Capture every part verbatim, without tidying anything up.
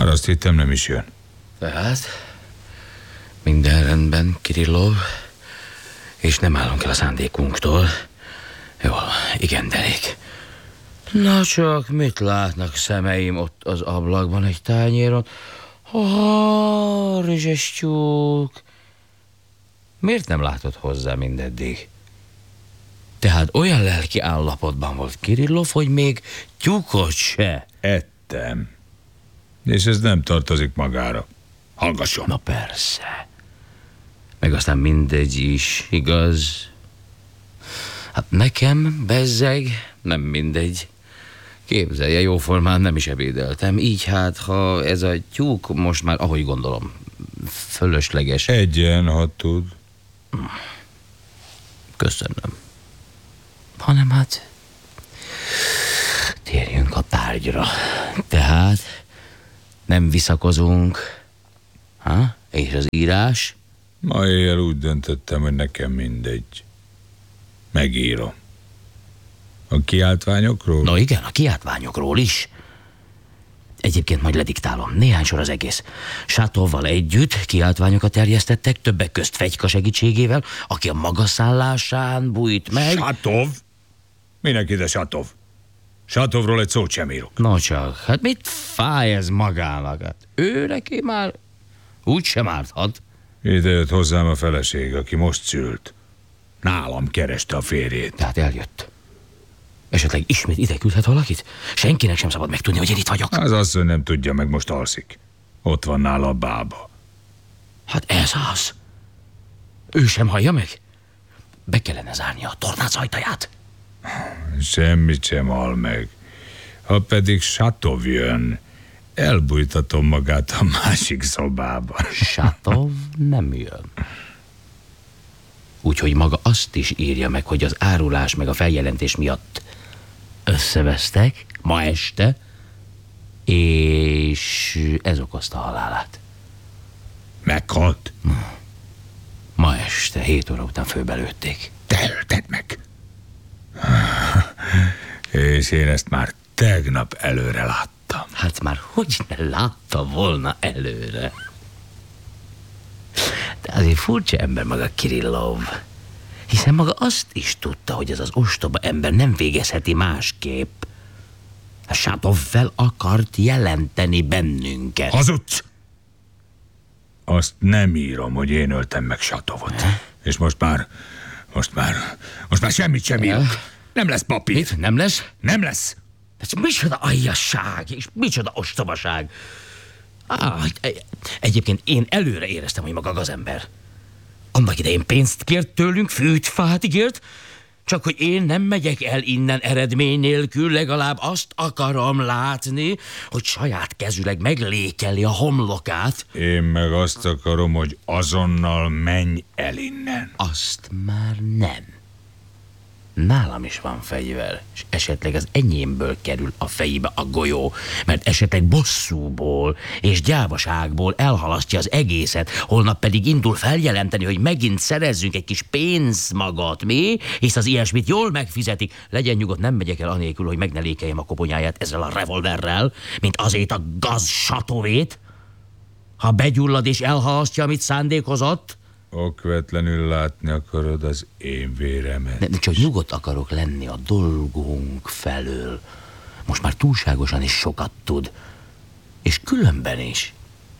azt hittem, nem is jön. Tehát minden rendben, Kirillov, és nem állunk el a szándékunktól. Jól, igen, derék. Na csak, mit látnak szemeim ott az ablakban egy tányéron? Ha, rizses tyúk. Miért nem látod hozzá mindeddig? Tehát olyan lelki állapotban volt Kirillov, hogy még tyúkot se. Ettem. És ez nem tartozik magára. Hallgasson. Na persze. Meg aztán mindegy is, igaz? Hát nekem, bezzeg, nem mindegy. Képzelje, jóformán nem is ebédeltem. Így hát, ha ez a tyúk most már, ahogy gondolom, fölösleges. Egyen, ha tud. Köszönöm. Hanem hát térjünk a tárgyra. Tehát nem visszakozunk. Ha? És az írás? Ma éjjel úgy döntöttem, hogy nekem mindegy. Megírom. A kiáltványokról? No igen, a kiáltványokról is. Egyébként majd lediktálom. Néhány sor az egész. Sátovval együtt kiáltványokat terjesztettek, többek közt Fegyka segítségével, aki a maga szállásán bújt meg. Sátov? Minek ide Sátov? Sátovról egy szót sem írok. No csak, hát mit fáj ez magának? Hát ő neki már úgy sem árthat. Ide jött hozzám a feleség, aki most szült. Nálam kereste a férjét. Tehát eljött. Esetleg ismét ide küldhet valakit? Senkinek sem szabad megtudni, hogy én itt vagyok. Az asszony nem tudja, meg most alszik. Ott van nála a bába. Hát ez az. Ő sem hallja meg? Be kellene zárni a tornác ajtaját. Semmit sem hall meg. Ha pedig Sátov jön, elbújtatom magát a másik szobába. Sátov nem jön. Úgyhogy maga azt is írja meg, hogy az árulás meg a feljelentés miatt összevesztek ma este, és ez okozta a halálát. Meghalt? Ma este, hét óra után főbelőtték. Te ölted meg. És én ezt már tegnap előre láttam. Hát már hogy ne látta volna előre? De azért furcsa ember maga Kirillov. Hiszen maga azt is tudta, hogy ez az ostoba ember nem végezheti másképp. A Sátov fel akart jelenteni bennünket. Hazudsz! Azt nem írom, hogy én öltem meg Sátovot. És most már, most már, most már semmit sem írok. Nem lesz papír. Mit? Nem lesz? Nem lesz. Ez micsoda aljasság, és micsoda ostobaság. Ah, egyébként én előre éreztem, hogy maga gazember. Annak idején pénzt kért tőlünk, fűt, fát ígért, csak hogy én nem megyek el innen eredmény nélkül, legalább azt akarom látni, hogy saját kezüleg meglékeli a homlokát. Én meg azt akarom, hogy azonnal menj el innen. Azt már nem. Nálam is van fegyver, és esetleg az enyémből kerül a fejébe a golyó, mert esetleg bosszúból és gyávaságból elhalasztja az egészet, holnap pedig indul feljelenteni, hogy megint szerezzünk egy kis pénzmagat, mi? Hisz az ilyesmit jól megfizetik. Legyen nyugodt, nem megyek el anélkül, hogy meg ne lékeljem a koponyáját ezzel a revolverrel, mint azért a gaz Sátovét. Ha begyullad és elhalasztja, amit szándékozott. Okvetlenül látni akarod az én véremet. De csak nyugodt akarok lenni a dolgunk felől. Most már túlságosan is sokat tud. És különben is.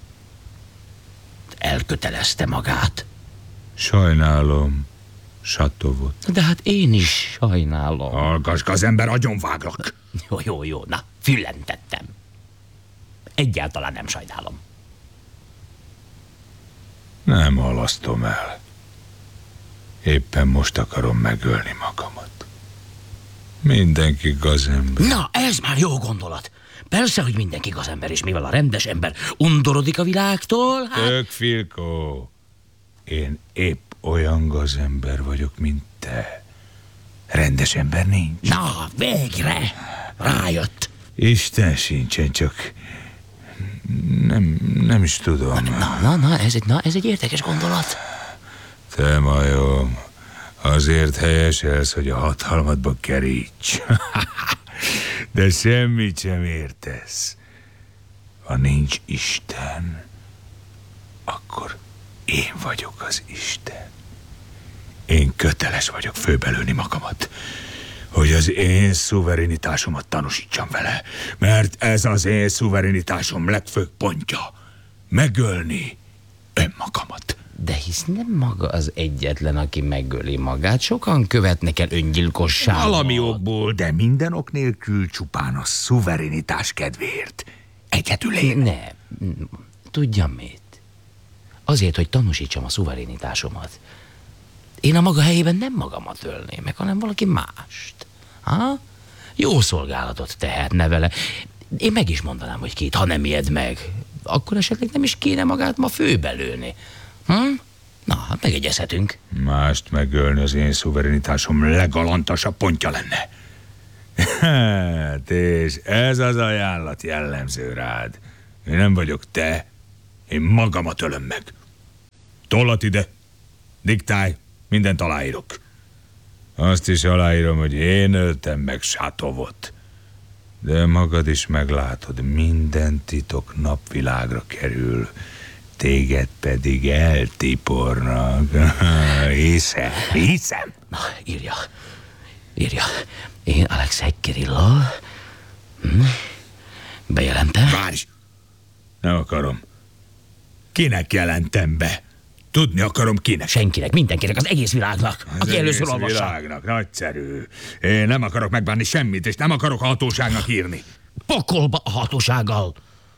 Elkötelezte magát. Sajnálom Sátovot. De hát én is sajnálom. Hallgass, gazember, agyonváglak. Jó, jó, jó, na, füllentettem. Egyáltalán nem sajnálom. Nem halasztom el. Éppen most akarom megölni magamat. Mindenki gazember. Na, ez már jó gondolat. Persze, hogy mindenki gazember, és mivel a rendes ember undorodik a világtól, hát... Tök, Filkó. Én épp olyan gazember vagyok, mint te. Rendes ember nincs. Na, végre! Rájött. Isten sincsen, csak... Nem, nem is tudom. Na, na, na, ez egy, na, ez egy érdekes gondolat. Te majom, azért helyeselsz, hogy a hatalmadba keríts. De semmit sem értesz. Ha nincs Isten, akkor én vagyok az Isten. Én köteles vagyok főbelőni magamat, hogy az én szuverenitásomat tanúsítsam vele, mert ez az én szuverenitásom legfőbb pontja. Megölni önmagamat. De hisz nem maga az egyetlen, aki megöli magát. Sokan követnek el öngyilkosságot. Valami okból, de minden ok nélkül, csupán a szuverenitás kedvéért. Egyedül én. Ne, tudja mit? Azért, hogy tanúsítsam a szuverenitásomat. Én a maga helyében nem magamat ölném meg, hanem valaki mást. Ha? Jó szolgálatot tehetne vele. Én meg is mondanám, hogy két, ha nem ijed meg. Akkor esetleg nem is kéne magát ma főbelőni. Hm? Na, hát megegyezhetünk. Mást megölni az én szuverenitásom legalantasabb pontja lenne. Hát, és ez az ajánlat jellemző rád. Én nem vagyok te, én magamat ölöm meg. Tollat ide, diktálj, mindent aláírok. Azt is aláírom, hogy én öltem meg Satovot. De magad is meglátod, minden titok napvilágra kerül, téged pedig eltipornak. Hiszem, hiszem. Na, írja. Írja. Én Alexei Kirillov. Hm? Bejelentem. Várj! Nem akarom. Kinek jelentem be? Tudni akarom kinek. Senkinek, mindenkinek, az egész világnak. Az aki először egész olvassa. világnak, nagyszerű. Én nem akarok megbánni semmit, és nem akarok a hatóságnak írni. Pokolba a hatósággal.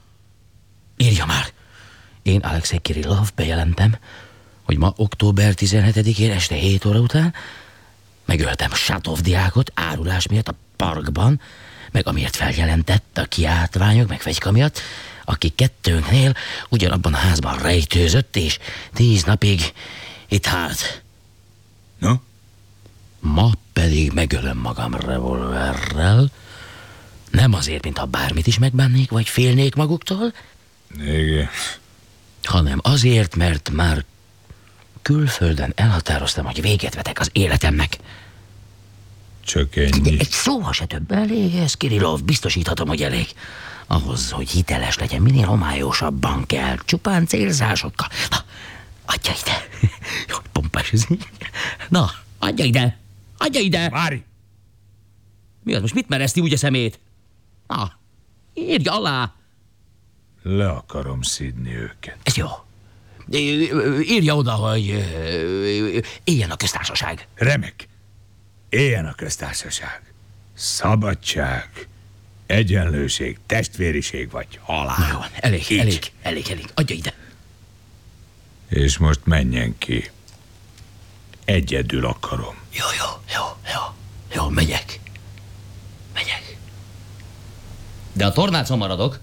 Írja már. Én Alexei Kirillov bejelentem, hogy ma október tizenhetedikén este hét óra után megöltem Satov diákot árulás miatt a parkban, meg amiért feljelentett a kiáltványok, meg fegyka miatt, aki kettőnknél ugyanabban a házban rejtőzött, és tíz napig itt hált. No? Ma pedig megölöm magam revolverrel, nem azért, mintha bármit is megbánnék, vagy félnék maguktól, Igen. hanem azért, mert már külföldön elhatároztam, hogy véget vetek az életemnek. Csak ennyi. Egy szóval se több. Elég ez, Kirillov, biztosíthatom, hogy elég. Ahhoz, hogy hiteles legyen, minél homályosabban kell, csupán célzásokkal. Na, adja ide. Jó, pompás ez így. Na, adja ide. Adja ide. Várj! Mi az, most mit mereszti úgy a szemét? Na, írja alá. Le akarom szidni őket. Ez jó. Írja oda, hogy éljen a köztársaság. Remek. Éljen a köztársaság. Szabadság, egyenlőség, testvériség vagy halál. Na jó, elég, Így. elég, elég, elég. Adja ide. És most menjen ki. Egyedül akarom. Jó, jó, jó, jó. Jó, megyek. Megyek. De a tornácon maradok.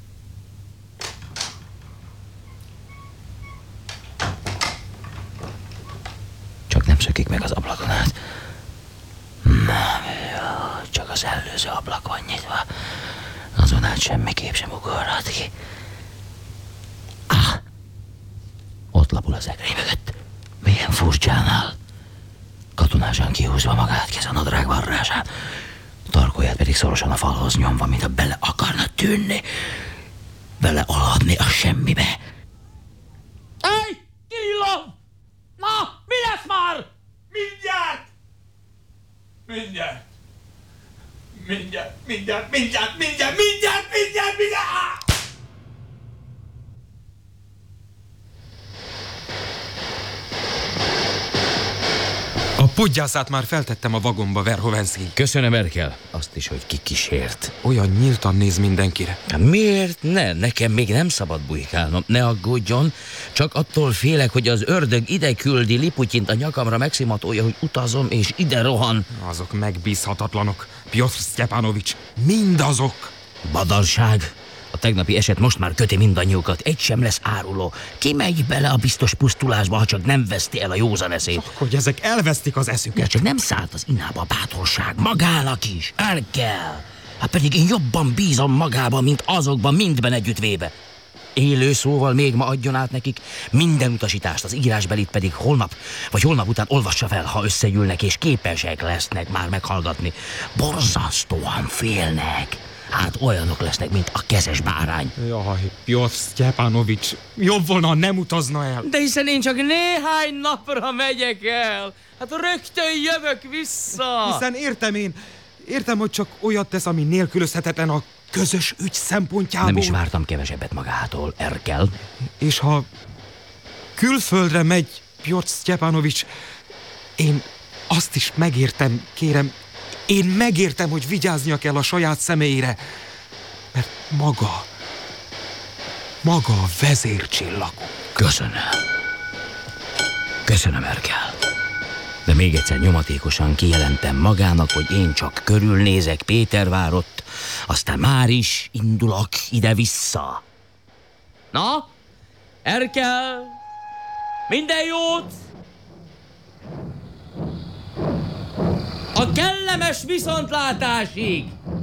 Csak nem szökik meg az ablakon át. Nem, jó, csak az előző ablak van nyitva. Azon át semmiképp sem ugorhat ki. Ah! Ott lapul a szekrény mögött. Milyen furcsánál. Katonásan kihúzva magát, kéz a nadrág varrásán. Tarkóját pedig szorosan a falhoz nyomva, mintha bele akarna tűnni. Bele aladni a semmibe. Hey, Kirillov! Na, mi lesz már? Mindjárt! Mindjárt! Mindjárt, mindjárt, mindjárt, mindjárt, mindjárt, mindjárt, mindjárt! A podgyászát már feltettem a vagomba, Verhovensky. Köszönöm, Erkel. Azt is, hogy kikísért. Olyan nyíltan néz mindenkire. Miért ne? Nekem még nem szabad bujkálnom. Ne aggódjon. Csak attól félek, hogy az ördög ide küldi Liputyint a nyakamra megszimatolja, hogy utazom, és ide rohan. Azok megbízhatatlanok. Piotr Sztyepanovics. Mindazok. Badarság. A tegnapi eset most már köti mindannyiukat. Egy sem lesz áruló. Ki megy bele a biztos pusztulásba, ha csak nem veszti el a józan eszét? Hogy ezek elvesztik az eszüket. Ja, csak nem szállt az inába a bátorság. Magának is. El kell. Hát pedig én jobban bízom magában, mint azokban mindben együttvéve. Élő szóval még ma adjon át nekik minden utasítást, az írásbelit pedig holnap, vagy holnap után olvassa fel, ha összegyűlnek és képesek lesznek már meghallgatni. Borzasztóan félnek. Hát olyanok lesznek, mint a kezes bárány. Jaj, Piotr Sztyepanovics, jobb volna, ha nem utazna el. De hiszen én csak néhány napra megyek el. Hát rögtön jövök vissza. Hiszen értem én, értem, hogy csak olyat tesz, ami nélkülözhetetlen a közös ügy szempontjából. Nem is vártam kevesebbet magától, Erkel. És ha külföldre megy Piotr Sztyepanovics, én azt is megértem, kérem, én megértem, hogy vigyáznia kell a saját személyére, mert maga, maga a vezércsillagunk. Köszönöm. Köszönöm, Erkel. De még egyszer nyomatékosan kijelentem magának, hogy én csak körülnézek Pétervárott, aztán már is indulok ide-vissza. Na, Erkel, minden jót! A kellemes viszontlátásig!